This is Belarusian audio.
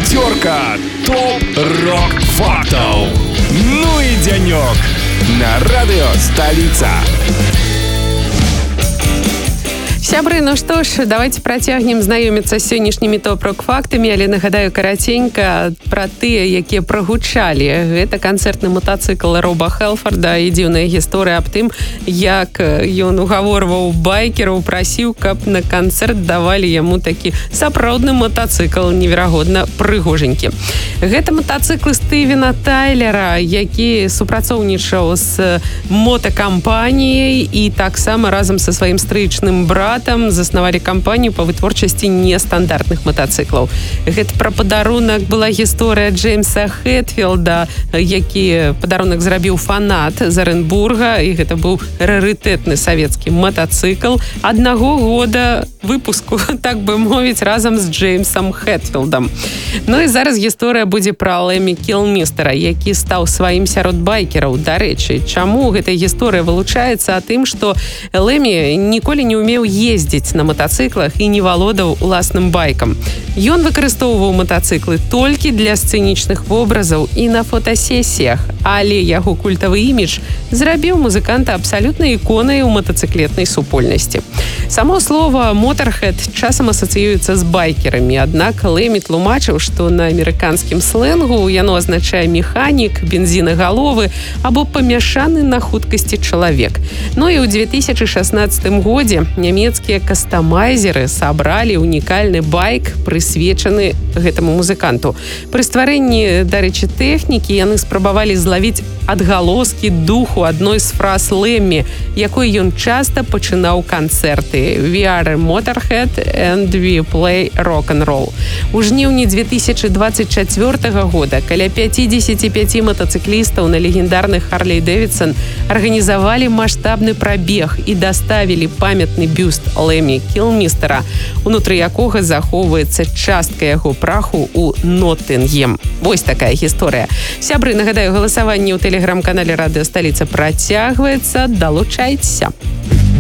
Пятерка топ-рок-фактов. Ну и денек на радио «Столица». Сябры, ну што ж, давайте працягнем знаёміцца з сённяшнімі топ-рок-фактамі, але нагадаю караценька пра тыя, якія прагучалі. Гэта канцэртны матацыкл Роба Хелфорда і дзіўная гісторыя аб тым, як ён угаворваў байкераў, прасіў, каб на канцэрт давалі яму такі сапраўдны матацыкл, неверагодна прыгоженькі. Гэта матацыклы Стывена Тайлера, які супрацоўнічаў з мотакампаніяй і таксама разам са сваім стрыечным братам заснавалі кампанію па вытворчасці нестандартных матацыклаў. Гэта пра падарунак была гісторыя Джеймса Хэтфілда, які падарунак зрабіў фанат з Аренбурга, і гэта быў рарытэтны савецкі матацыкл аднаго года выпуску, так бы мовіць, разам з Джеймсом Хэтфілдам. Ну і зараз гісторыя будзе пра Лэмі Кілмістера, які стаў сваім сярод байкераў. Дарэчы, чаму гэтая гісторыя вылучаецца? А тым, што Лэмі ніколі не ўмеў ездзіць на матацыклах і не валодаў уласным байкам. Ён выкарыстоўваў матацыклы толькі для сцэнічных вобразаў і на фотасесіях, але яго культавы імідж зрабіў музыканта абсалютнай іконай у матацыклетнай супольнасці. Само слова «Motorhead» часам асацыюецца з байкерамі, аднак Лэмі тлумачыў, што на амерыканскім слэнгу яно азначае механік, бензінагаловы або памяшаны на хуткасці чалавек. Ну і ў 2016 годзе нямецкія кастамайзеры сабралі унікальны байк, прысвечаны гэтаму музыканту. Пры стварэнні, дарэчы, тэхнікі яны спрабавалі злавіць адгалоскі духу адной з фраз Лэмі, якой ён часта пачынаў канцэрты. We are Motorhead and we play rock and roll. У жніўні 2024 года каля 55 матацыклістаў на легендарных Харлей Дэвідсан арганізавалі маштабны прабег і даставілі памятны бюст Лэмі Кілмістера, унутры якога захоўваецца частка яго праху ў Ноттынгем. Вось такая гісторыя. Сябры, нагадаю, галасаванне ў тэлеграм-канале «Радыё Сталіца» працягваецца. Далучайцеся.